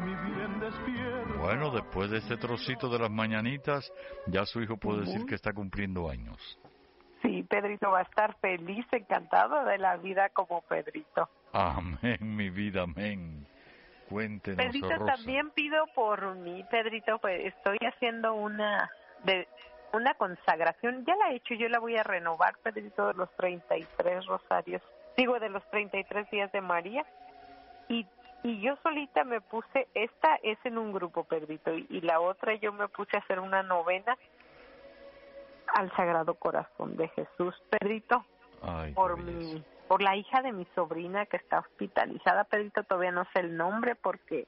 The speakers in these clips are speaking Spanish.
mi bien despierta. Bueno, después de este trocito de las mañanitas, ya su hijo puede decir que está cumpliendo años. Sí, Pedrito va a estar feliz, encantado de la vida como Pedrito. Amén, mi vida, amén. Cuéntenos, Pedrito, Rosa. también pido por mí, Pedrito, pues estoy haciendo una consagración, ya la he hecho, yo la voy a renovar, Pedrito, de los 33 rosarios, de los 33 días de María, y yo solita me puse, esta es en un grupo, Pedrito, y la otra yo me puse a hacer una novena al Sagrado Corazón de Jesús, Pedrito. Ay, por la hija de mi sobrina que está hospitalizada, Pedrito, todavía no sé el nombre porque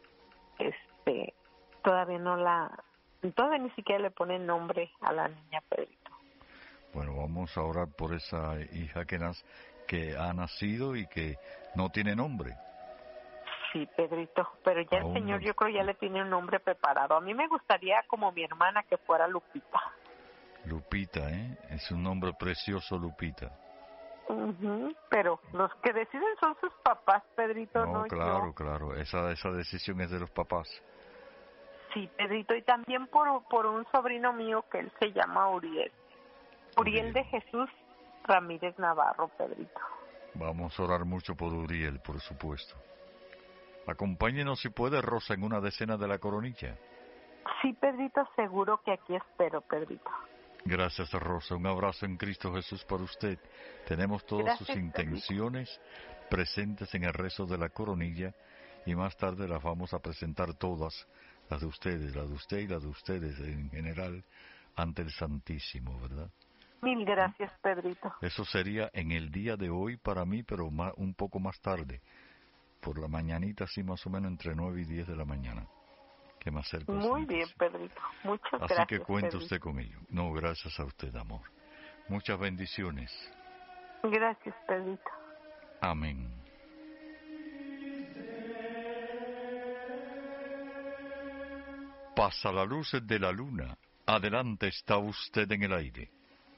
todavía ni siquiera le ponen nombre a la niña, Pedrito. Bueno, vamos a orar por esa hija que ha nacido y que no tiene nombre. Sí, Pedrito, pero ya el Señor yo creo ya le tiene un nombre preparado. A mí me gustaría como mi hermana que fuera Lupita. Lupita, es un nombre precioso, Lupita. Pero los que deciden son sus papás, Pedrito, no claro, yo. Claro, esa decisión es de los papás. Sí, Pedrito, y también por un sobrino mío que él se llama Uriel de Jesús Ramírez Navarro, Pedrito. Vamos a orar mucho por Uriel, por supuesto. Acompáñenos si puede, Rosa, en una decena de la coronilla. Sí, Pedrito, seguro que aquí espero, Pedrito. Gracias, Rosa. Un abrazo en Cristo Jesús para usted. Tenemos todas sus intenciones presentes en el rezo de la coronilla y más tarde las vamos a presentar todas, las de ustedes, la de usted y la de ustedes en general, ante el Santísimo, ¿verdad? Mil gracias, Pedrito. Eso sería en el día de hoy para mí, pero un poco más tarde, por la mañanita, así más o menos entre 9 y 10 de la mañana. Que me acerco. Muy bien, Pedrito. Muchas gracias. Así que cuente Pedrito. usted con ello. No, gracias a usted, amor. Muchas bendiciones. Gracias, Pedrito. Amén. Pasa la luz de la luna. Adelante, está usted en el aire.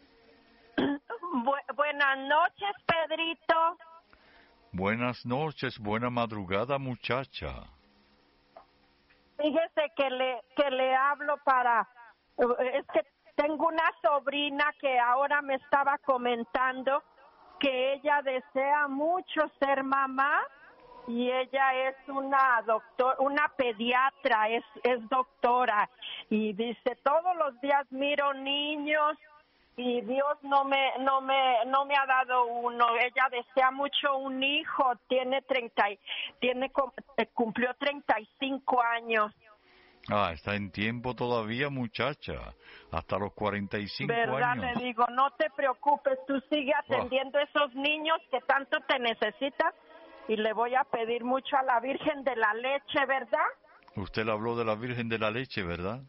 Buenas noches, Pedrito. Buenas noches, buena madrugada, muchacha. Fíjese que le hablo es que tengo una sobrina que ahora me estaba comentando que ella desea mucho ser mamá y ella es una pediatra, es doctora y dice todos los días miro niños y Dios no me ha dado uno. Ella desea mucho un hijo, cumplió 35 años. Está en tiempo todavía, muchacha, hasta los 45 ¿verdad? años. Le digo, no te preocupes, tú sigue atendiendo a esos niños que tanto te necesitan y le voy a pedir mucho a la Virgen de la Leche, ¿verdad? Usted le habló de la Virgen de la Leche, ¿verdad?